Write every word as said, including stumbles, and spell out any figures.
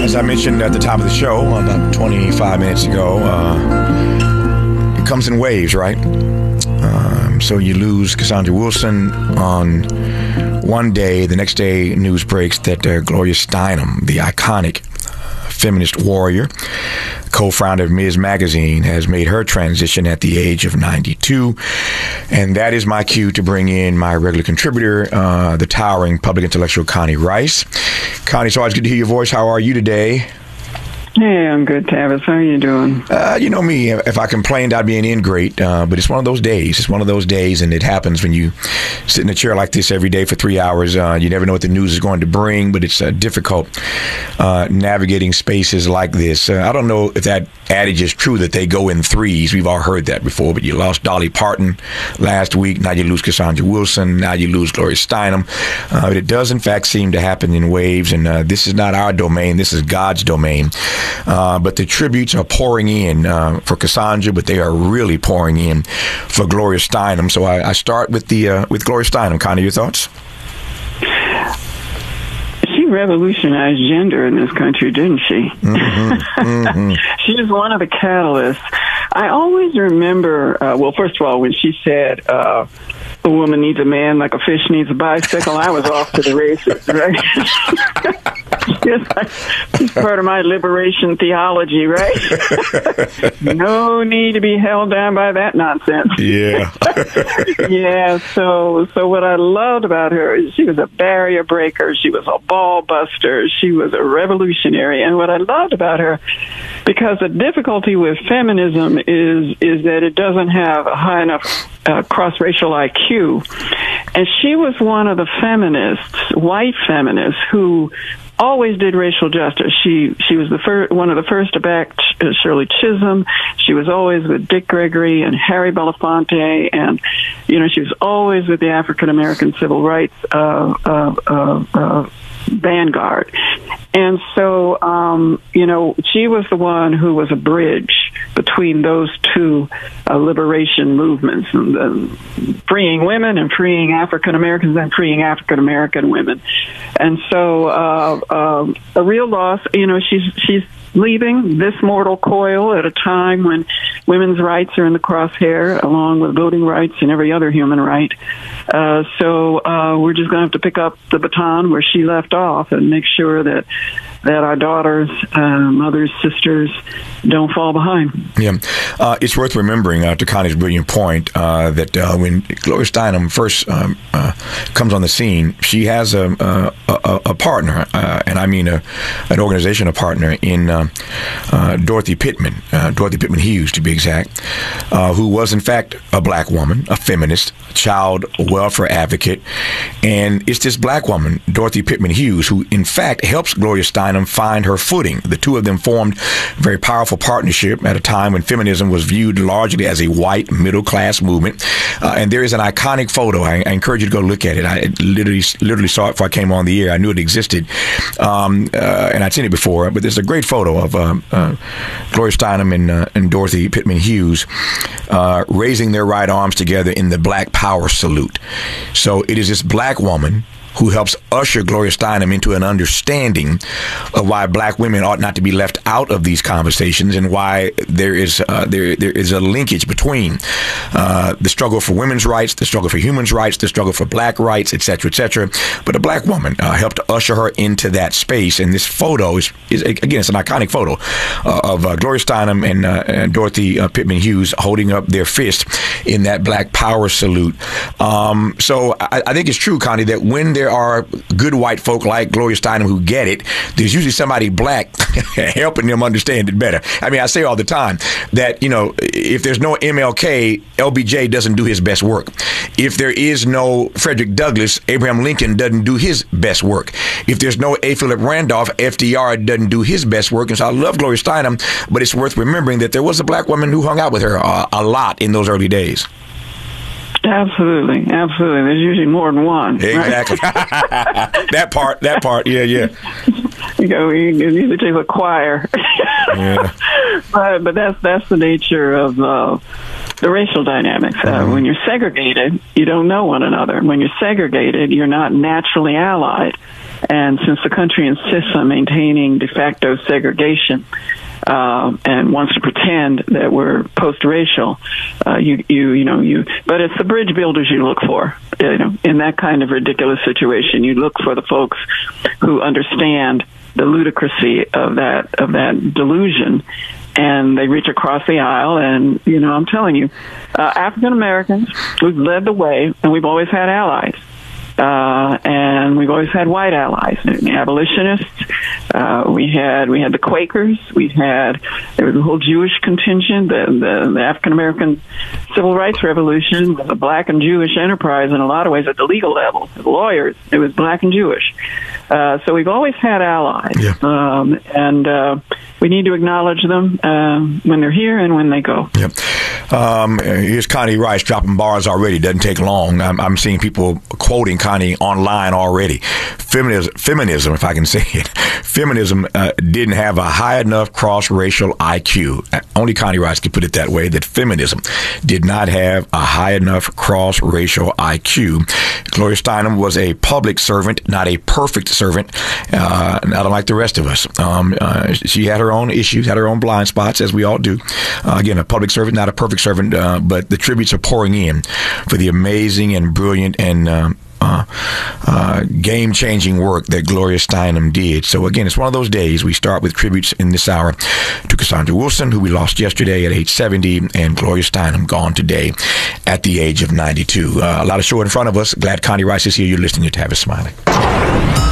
As I mentioned at the top of the show about twenty-five minutes ago, uh, it comes in waves, right? Um, so you lose Cassandra Wilson on one day. The next day, news breaks that uh, Gloria Steinem, the iconic feminist warrior, co-founder of Ms. Magazine, has made her transition at the age of ninety-two. And that is my cue to bring in my regular contributor, uh, the towering public intellectual Connie Rice. Connie, it's always good to hear your voice. How are you today? Hey, I'm good, Tavis. How are you doing? Uh, you know me, if I complained, I'd be an ingrate, uh, but it's one of those days. It's one of those days, and it happens when you sit in a chair like this every day for three hours. Uh, you never know what the news is going to bring, but it's uh, difficult uh, navigating spaces like this. Uh, I don't know if that adage is true that they go in threes. We've all heard that before, but you lost Dolly Parton last week. Now you lose Cassandra Wilson. Now you lose Gloria Steinem. Uh, but it does, in fact, seem to happen in waves, and uh, this is not our domain. This is God's domain. Uh, but the tributes are pouring in uh, for Cassandra, but they are really pouring in for Gloria Steinem. So I, I start with the uh, with Gloria Steinem. Connie, your thoughts? She revolutionized gender in this country, didn't she? Mm-hmm. Mm-hmm. She was one of the catalysts. I always remember, uh, well, first of all, when she said, uh, a woman needs a man like a fish needs a bicycle, I was off to the races, right? It's part of my liberation theology, right? No need to be held down by that nonsense. Yeah. Yeah, so so what I loved about her is she was a barrier breaker. She was a ball buster. She was a revolutionary. And what I loved about her, because the difficulty with feminism is is that it doesn't have a high enough uh, cross-racial I Q. And she was one of the feminists, white feminists, who always did racial justice. She she was the first, one of the first to back Shirley Chisholm. She was always with Dick Gregory and Harry Belafonte, and you know she was always with the African American civil rights uh, uh, uh, uh, vanguard. And so, um, you know, she was the one who was a bridge between those two uh, liberation movements, and, uh, freeing women and freeing African Americans and freeing African American women. And so, uh, uh, a real loss. You know, she's she's leaving this mortal coil at a time when women's rights are in the crosshair, along with voting rights and every other human right. Uh, so uh, we're just going to have to pick up the baton where she left off and make sure that that our daughters, uh, mothers, sisters don't fall behind. Yeah. Uh, it's worth remembering, uh, to Connie's brilliant point, uh, that uh, when Gloria Steinem first um, uh, comes on the scene, she has a, a, a, a partner, uh, and I mean a, an organizational partner in uh, uh, Dorothy Pittman, uh, Dorothy Pittman Hughes to be exact, uh, who was in fact a black woman, a feminist, child welfare advocate. And it's this black woman, Dorothy Pittman Hughes, who in fact helps Gloria Steinem find her footing. The two of them formed a very powerful partnership at a time when feminism was viewed largely as a white middle-class movement. Uh, and there is an iconic photo. I, I encourage you to go look at it. I literally literally saw it before I came on the air. I knew it existed. Um, uh, and I'd seen it before. But there's a great photo of uh, uh, Gloria Steinem and, uh, and Dorothy Pittman Hughes uh, raising their right arms together in the Black Power salute. So it is this black woman who helps usher Gloria Steinem into an understanding of why black women ought not to be left out of these conversations, and why there is uh, there there is a linkage between uh, the struggle for women's rights, the struggle for human rights, the struggle for black rights, et cetera, et cetera. But a black woman uh, helped usher her into that space, and this photo is, is again, it's an iconic photo uh, of uh, Gloria Steinem and, uh, and Dorothy uh, Pittman Hughes holding up their fist in that Black Power salute. Um, so I, I think it's true, Connie, that when there are good white folk like Gloria Steinem who get it, there's usually somebody black helping them understand it better. I mean, I say all the time that, you know, if there's no M L K, L B J doesn't do his best work. If there is no Frederick Douglass, Abraham Lincoln doesn't do his best work. If there's no A. Philip Randolph, F D R doesn't do his best work. And so I love Gloria Steinem, but it's worth remembering that there was a black woman who hung out with her uh, a lot in those early days. Absolutely, absolutely. There's usually more than one. Exactly. Right? that part, that part, yeah, yeah. You know, it usually takes a choir. Yeah. But, but that's that's the nature of uh, the racial dynamics. Uh, mm-hmm. When you're segregated, you don't know one another. When you're segregated, you're not naturally allied. And since the country insists on maintaining de facto segregation, Uh, and wants to pretend that we're post-racial, uh, you, you, you know, you. But it's the bridge builders you look for, you know, in that kind of ridiculous situation. You look for the folks who understand the ludicrousy of that of that delusion, and they reach across the aisle. And you know, I'm telling you, uh, African Americans, we've led the way, and we've always had allies. Uh, and we've always had white allies, the abolitionists. Uh, we had we had the Quakers. We had there was a whole Jewish contingent. The, the, the African American Civil Rights Revolution was a black and Jewish enterprise in a lot of ways at the legal level. The lawyers, it was black and Jewish. Uh, so we've always had allies, yeah. um, and uh, we need to acknowledge them uh, when they're here and when they go. Yep. Um, here's Connie Rice dropping bars already. Doesn't take long. I'm, I'm seeing people quoting Connie online already. Feminism, feminism, if I can say it, feminism uh, didn't have a high enough cross-racial I Q. Only Connie Rice could put it that way, that feminism did not have a high enough cross-racial I Q. Gloria Steinem was a public servant, not a perfect servant, uh, not unlike the rest of us. Um, uh, she had her own issues, had her own blind spots, as we all do. Uh, again, a public servant, not a perfect servant, uh, but the tributes are pouring in for the amazing and brilliant and uh, Uh, uh, game-changing work that Gloria Steinem did. So again, it's one of those days. We start with tributes in this hour to Cassandra Wilson, who we lost yesterday at age seventy, and Gloria Steinem gone today at the age of ninety-two. Uh, a lot of show in front of us. Glad Connie Rice is here. You're listening to Tavis Smiley.